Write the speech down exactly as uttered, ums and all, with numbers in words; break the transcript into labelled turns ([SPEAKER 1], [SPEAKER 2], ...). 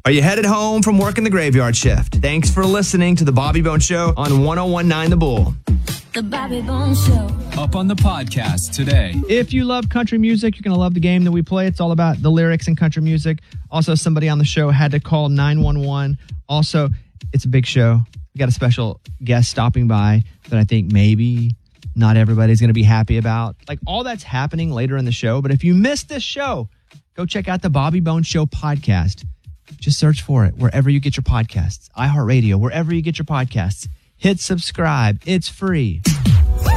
[SPEAKER 1] Are you headed home from working the graveyard shift? Thanks for listening to The Bobby Bones Show on one oh one point nine The Bull.
[SPEAKER 2] The Bobby Bones Show.
[SPEAKER 3] Up on the podcast today.
[SPEAKER 4] If you love country music, you're going to love the game that we play. It's all about the lyrics in country music. Also, somebody on the show had to call nine one one. Also, it's a big show. We got a special guest stopping by that I think maybe not everybody's going to be happy about. Like, all that's happening later in the show. But if you missed this show, go check out the Bobby Bones Show podcast. Just search for it wherever you get your podcasts. iHeartRadio, wherever you get your podcasts. Hit subscribe. It's free.